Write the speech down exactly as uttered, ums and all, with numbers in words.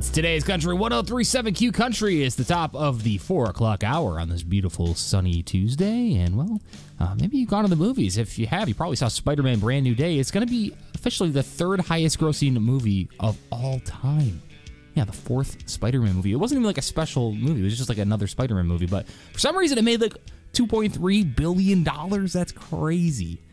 Today's Country one oh three point seven Q Country is the top of the four o'clock hour on this beautiful sunny Tuesday. And, well, uh, maybe you've gone to the movies. If you have, you probably saw Spider-Man Brand New Day. It's going to be officially the third highest grossing movie of all time. Yeah, the fourth Spider-Man movie. It wasn't even like a special movie. It was just like another Spider-Man movie. But for some reason, it made like two point three billion dollars. That's crazy.